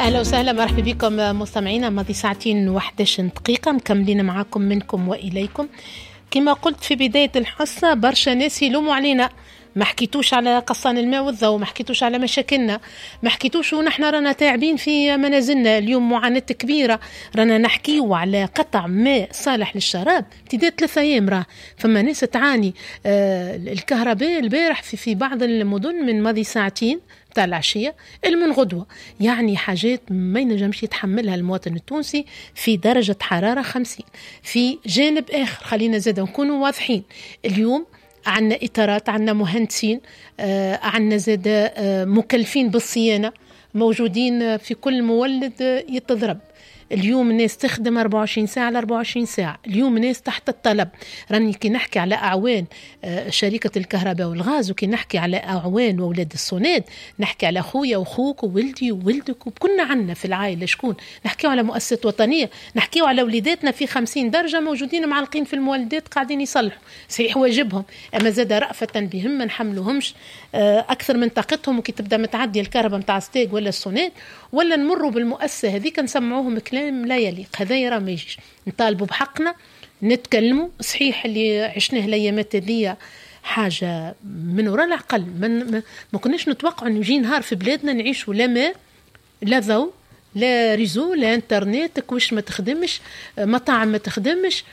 أهلا وسهلا، مرحبا بكم مستمعينا. ماضي ساعتين 11 دقيقة مكملين معاكم منكم وإليكم. كما قلت في بداية الحصة، برشا ناس يلوموا علينا، ما حكيتوش على قصان الماء والضوء، ما حكيتوش على مشاكلنا، ما حكيتوش ونحن رانا تاعبين في منازلنا اليوم، معاناة كبيرة. رانا نحكيو على قطع ماء صالح للشراب امتداد 3 أيام. راه فما ناس تعاني. الكهرباء البارح في بعض المدن من ماضي ساعتين تاع العشية من غدوة، يعني حاجات ما ينجمش يتحملها المواطن التونسي في درجة حرارة 50. في جانب آخر خلينا زاد نكونوا واضحين، اليوم عنا إطارات، عنا مهندسين، عنا زاد مكلفين بالصيانة موجودين في كل مولد يتضرب. اليوم الناس تخدم 24 ساعة على 24 ساعة. اليوم الناس تحت الطلب. راني كي نحكي على أعوان شركة الكهرباء والغاز، وكي نحكي على أعوان وولاد الصناد، نحكي على أخويا وأخوك وولدي وولدك، وكنا عنا في العائلة شكون. نحكي على مؤسسات وطنية، نحكي على وليداتنا في 50 درجة موجودين معلقين في المولدات قاعدين يصلحوا. صحيح واجبهم، أما زاد رأفة بهم ما نحملوهمش أكثر من طاقتهم. وكي تبدأ متعدي الكهرباء متاع ستيق ولا الصناد ولا نمروا بالمؤسسة هذيك نسمعوهم كلام لا يليق. هذا يرى ما يجيش. نطالبوا بحقنا، نتكلموا. صحيح اللي عشناه الأيامات هذه حاجة من وراء العقل. ما كناش نتوقع أن يجي نهار في بلادنا نعيشوا لا ماء لا ضوء لا ريزو لا انترنت، كوش ما تخدمش، مطاعم ما تخدمش.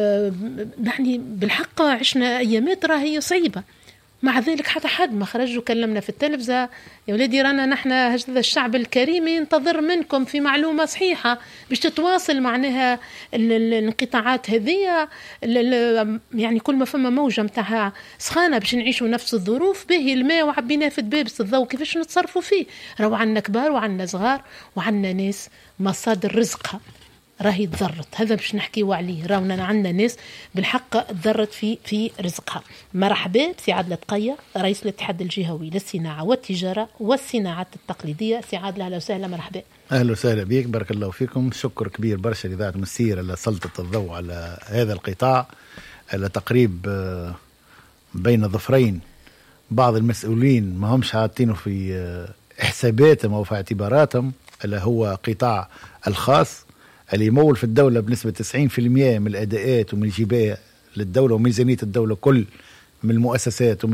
يعني بالحق عشنا أيامات راهي صعيبة. مع ذلك حتى حد ما خرج وكلمنا في التلفزة، يا ولادي رانا نحن هذا الشعب الكريم ينتظر منكم في معلومة صحيحة باش تتواصل معناها الانقطاعات هذه. يعني كل ما فما موجة متاعها سخانة باش نعيشوا نفس الظروف. باهي الماء وعبيناه في دبابس الضوء كيفاش نتصرفوا فيه؟ راهو عنا كبار وعنا صغار وعنا ناس مصادر رزقها راهي تضرت. هذا باش نحكيوا عليه. راونا عندنا ناس بالحق تضرت في رزقها. مرحبا بسي عادلة تقية، رئيس الاتحاد الجهوي للصناعة والتجارة والصناعات التقليدية. سي عادلة أهلا وسهلا. مرحبا. أهلا وسهلا بك، بارك الله فيكم. شكر كبير برشا لإذاعة مسير على سلطة الضوء على هذا القطاع، على تقريب بين ظفرين بعض المسؤولين ما همش عاطينه في حساباتهم أو في اعتباراتهم، اللي هو قطاع الخاص اللي يمول في الدولة بنسبة 90% من الأداءات ومن الجباية للدولة وميزانية الدولة كل من المؤسسات